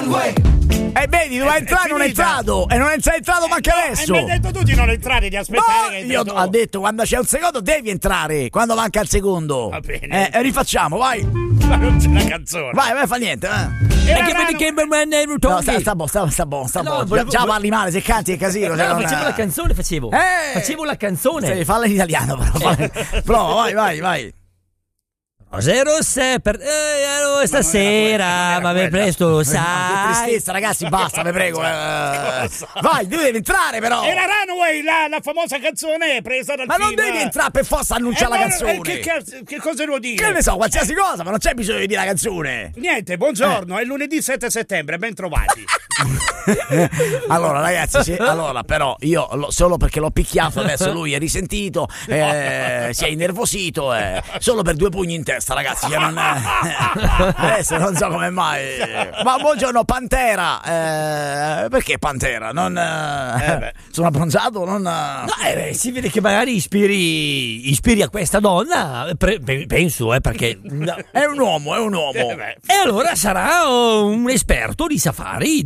runway. E vedi, doveva entrare, non è entrato. E non è entrato manco adesso. Mi hai detto tu di non entrare, di aspettare. No, io ho detto quando c'è un secondo devi entrare. Quando manca il secondo. Va bene. Rifacciamo, vai. Ma non c'è la canzone. Vai, fa niente. No, sta buono. Già parli male, se canti è casino. Facevo la canzone, facevo la canzone. Sì, falla in italiano, però. Prova, vai. Rose rosse per stasera, ma per presto, sai. Che tristezza, ragazzi, basta, vi prego. Vai, devi entrare, però. Era Runway, la famosa canzone presa dal film. Ma non devi entrare per forza annunciare la canzone. Che cosa devo dire? Che ne so, qualsiasi cosa, ma non c'è bisogno di dire la canzone. Niente, buongiorno, è lunedì 7 settembre, ben trovati. Allora, ragazzi, però io solo perché l'ho picchiato adesso lui è risentito, si è innervosito, solo per 2 pugni in testa, ragazzi, che non adesso non so come mai. Ma buongiorno Pantera, perché Pantera? Sono abbronzato? Si vede che magari ispiri a questa donna, penso, perché è un uomo. E allora sarà un esperto di safari,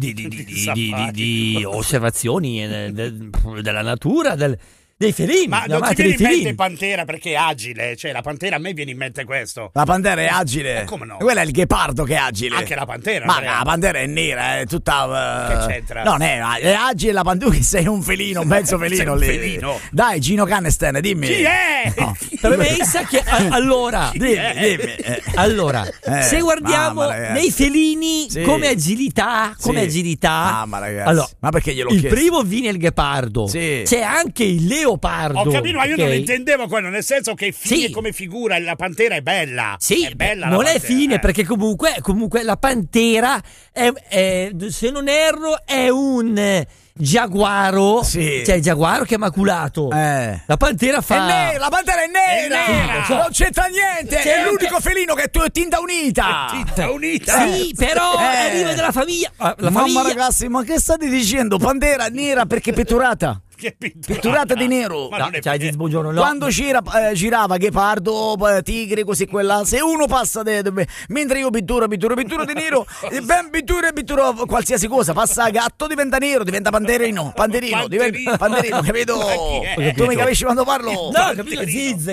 di osservazioni della natura, dei felini. Ma non ti viene in mente Pantera perché è agile? Cioè la Pantera, a me viene in mente questo. La Pantera è agile? Come no? Quello è il ghepardo che è agile. Anche la Pantera. Ma la Pantera è nera, è tutta... Che c'entra? No, è agile la Pantera, che sei un felino, un mezzo felino lì. Felino. Dai, Gino Canesten, dimmi. Chi è? No. Pensa che allora dimmi. Allora, se guardiamo nei felini come agilità, ma ragazzi, allora, ma perché glielo il primo viene il ghepardo, c'è anche il leopardo. Ho capito, ma io non intendevo quello, nel senso che fine come figura la Pantera è bella. Sì, è bella non la è fine perché comunque la Pantera è, se non erro, è un giaguaro, cioè il giaguaro che è maculato. La Pantera fa la Pantera è nera. Non c'entra niente, è l'unico felino che è tinta unita. Sì, però arriva dalla famiglia. Mamma ragazzi, ma che state dicendo? Pantera nera perché petturata? Pitturata di nero. Buongiorno, no. Quando girava ghepardo, tigre, così quella. Se uno passa mentre io pittura di nero, ben pittura qualsiasi cosa, passa gatto diventa nero, diventa panterino, diventa panterino, capito? Tu mi capisci quando parlo? No, ho capito,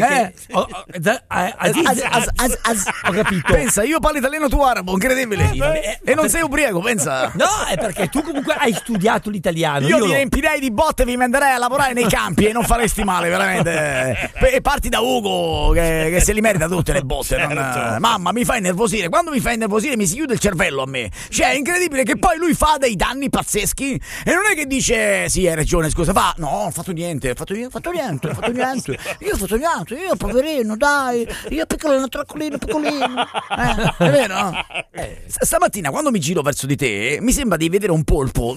ho capito. Pensa, io parlo italiano, tu arabo, incredibile. E non sei ubriaco, pensa. No, è perché tu comunque hai studiato l'italiano. Io ti riempirei di botte e vi manderei a lavorare nei campi e non faresti male, veramente. E parti da Ugo che se li merita tutte le botte. Mamma, mi fai innervosire. Quando mi fai innervosire mi si chiude il cervello a me. Cioè, è incredibile che poi lui fa dei danni pazzeschi e non è che dice sì, hai ragione, scusa, no, ho fatto niente. Io poverino, dai, io piccolino, troccolino. È vero? Stamattina quando mi giro verso di te mi sembra di vedere un polpo.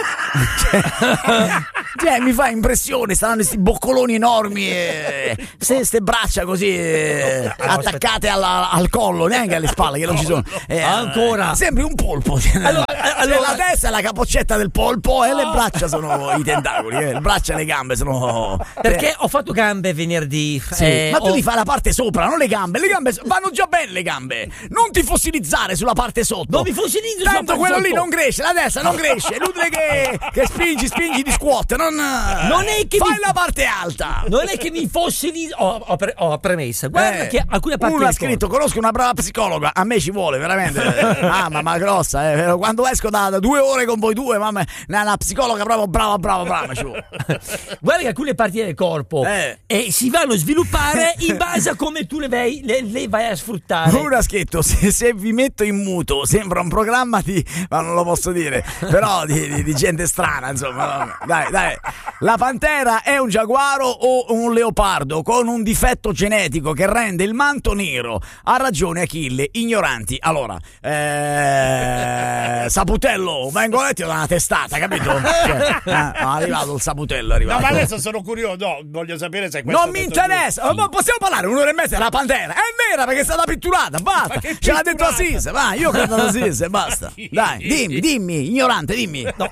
Cioè, mi fa impressione, saranno questi boccoloni enormi e ste braccia così attaccate al collo, neanche alle spalle che non ci sono. Ancora sembri un polpo. Allora, la testa è la capoccetta del polpo e le braccia sono i tentacoli, le braccia e le gambe sono. Perché ho fatto gambe venerdì. Ma tu ti fai la parte sopra, non le gambe vanno già bene le gambe. Non ti fossilizzare sulla parte sotto. Non mi fossilizzo sulla tanto parte quello sotto. Lì non cresce, la testa non cresce. È inutile che spingi di squat. Non è che fai la parte alta. Non è che mi fossilizzo. Ho premessa. Guarda che alcune parti. Uno ha scritto: conosco una brava psicologa. A me ci vuole veramente. Ma grossa. Quando esco da 2 ore con voi due, mamma, una psicologa proprio brava ci vuole. Guarda che alcune parti del corpo si vanno a sviluppare in base a come tu le vai a sfruttare. Uno ha scritto: se vi metto in muto sembra un programma ma non lo posso dire, però di gente strana, insomma. Dai. La Pantera è un giaguaro o un leopardo con un difetto genetico che rende il manto nero. Ha ragione Achille, ignoranti. Allora, Saputello, vengo letti da una testata, capito? È arrivato il Saputello, No, ma adesso sono curioso, voglio sapere se questo. Non mi interessa, ma possiamo parlare 1 ora e mezza della Pantera. È nera perché è stata pitturata, basta. Ce l'ha detto Assis, va, io credo ad Assis e basta. Dai, dimmi, ignorante, dimmi. No,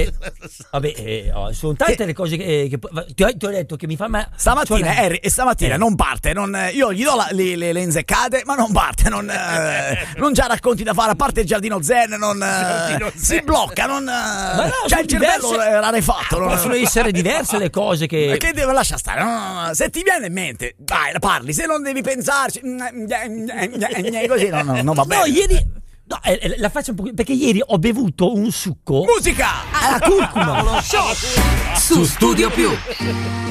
sono tante le cose che ti ho detto che mi fa male. Stamattina non parte, io gli do le inzeccate, ma non parte, non c'ha racconti da fare, a parte il giardino zen, si blocca, non cioè il cervello l'ha rifatto. Possono essere diverse le cose che deve lasciare stare. No. Se ti viene in mente, vai, parli, se non devi pensarci così non va bene. No, ieri la faccio un po' perché ieri ho bevuto un succo. Musica! Alla curcuma. Su Studio Più.